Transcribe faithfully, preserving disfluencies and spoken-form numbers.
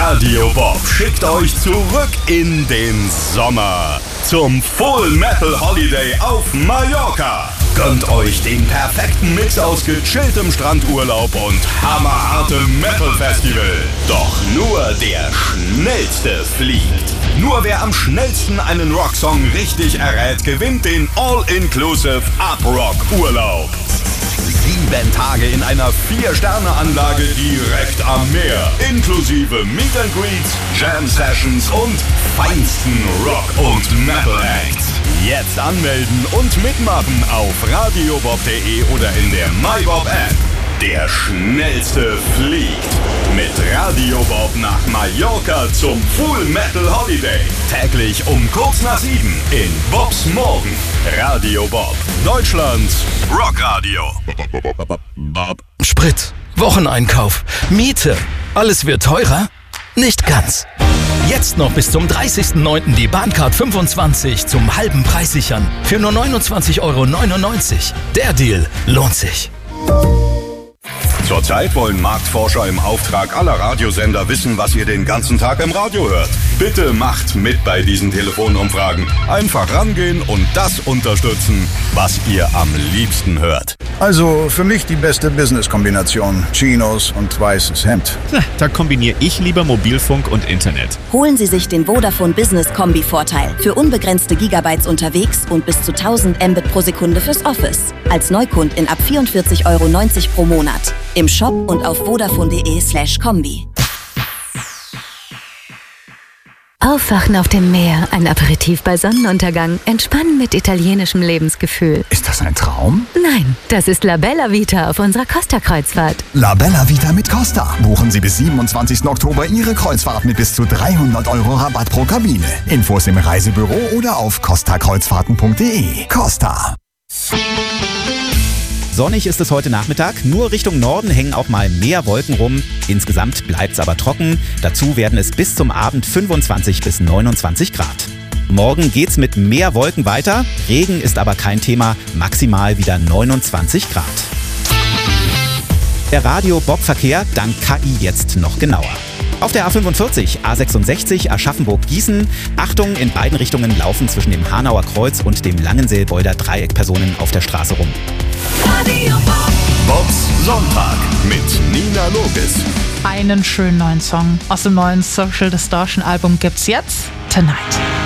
Radio Bob schickt euch zurück in den Sommer zum Full Metal Holiday auf Mallorca. Gönnt euch den perfekten Mix aus gechilltem Strandurlaub und hammerhartem Metal Festival. Doch nur der Schnellste fliegt. Nur wer am schnellsten einen Rocksong richtig errät, gewinnt den All-Inclusive Up-Rock-Urlaub. Sieben Tage in einer Vier-Sterne-Anlage direkt am Meer. Inklusive Meet and Greets, Jam-Sessions und feinsten Rock- und Metal-Acts. Jetzt anmelden und mitmachen auf radiobob punkt de oder in der MyBob-App. Der Schnellste fliegt mit Radio Bob nach Mallorca zum Full Metal Holiday. Täglich um kurz nach sieben in Bobs Morgen. Radio Bob, Deutschlands Rockradio. Sprit, Wocheneinkauf, Miete, alles wird teurer? Nicht ganz. Jetzt noch bis zum dreißigsten neunten die Bahncard fünfundzwanzig zum halben Preis sichern. Für nur neunundzwanzig Euro neunundneunzig. Der Deal lohnt sich. Zurzeit wollen Marktforscher im Auftrag aller Radiosender wissen, was ihr den ganzen Tag im Radio hört. Bitte macht mit bei diesen Telefonumfragen. Einfach rangehen und das unterstützen, was ihr am liebsten hört. Also für mich die beste Business-Kombination. Chinos und weißes Hemd. Na, da kombiniere ich lieber Mobilfunk und Internet. Holen Sie sich den Vodafone Business Kombi-Vorteil. Für unbegrenzte Gigabytes unterwegs und bis zu tausend Mbit pro Sekunde fürs Office. Als Neukundin ab vierundvierzig Euro neunzig pro Monat. Im Shop und auf vodafone punkt de slash kombi. Aufwachen auf dem Meer, ein Aperitif bei Sonnenuntergang, entspannen mit italienischem Lebensgefühl. Ist das ein Traum? Nein, das ist La Bella Vita auf unserer Costa-Kreuzfahrt. La Bella Vita mit Costa. Buchen Sie bis siebenundzwanzigsten Oktober Ihre Kreuzfahrt mit bis zu dreihundert Euro Rabatt pro Kabine. Infos im Reisebüro oder auf costa kreuzfahrten punkt de. Costa. Sonnig ist es heute Nachmittag, nur Richtung Norden hängen auch mal mehr Wolken rum. Insgesamt bleibt es aber trocken. Dazu werden es bis zum Abend fünfundzwanzig bis neunundzwanzig Grad. Morgen geht's mit mehr Wolken weiter. Regen ist aber kein Thema, maximal wieder neunundzwanzig Grad. Der Radio-Bob-Verkehr dank K I jetzt noch genauer. Auf der A fünfundvierzig, A sechsundsechzig, Aschaffenburg-Gießen. Achtung, in beiden Richtungen laufen zwischen dem Hanauer Kreuz und dem Langenselbolder Dreieck Personen auf der Straße rum. Radio Bob. Bobs Sonntag mit Nina Logis. Einen schönen neuen Song aus dem neuen Social Distortion Album gibt's jetzt, Tonight.